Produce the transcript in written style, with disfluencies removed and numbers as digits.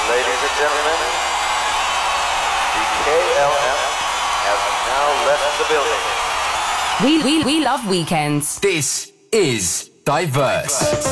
Ladies and gentlemen, the KLM has now left the building. We love weekends. This is Diverse.